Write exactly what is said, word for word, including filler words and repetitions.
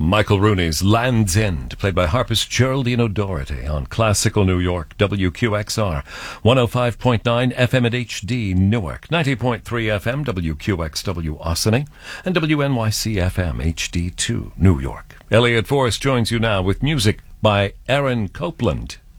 Michael Rooney's Land's End, played by harpist Geraldine O'Doherty on Classical New York, W Q X R, one oh five point nine F M at H D Newark, ninety point three F M, W Q X W Ossining, and W N Y C F M H D two New York. Elliot Forrest joins you now with music by Aaron Copland.